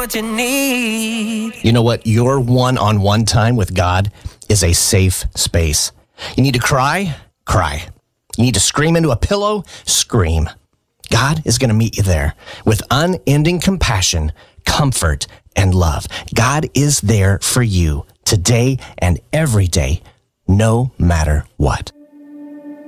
what you need. You know what? Your one-on-one time with God is a safe space. You need to cry? Cry. You need to scream into a pillow? Scream. God is going to meet you there with unending compassion, comfort, and love. God is there for you today and every day, no matter what.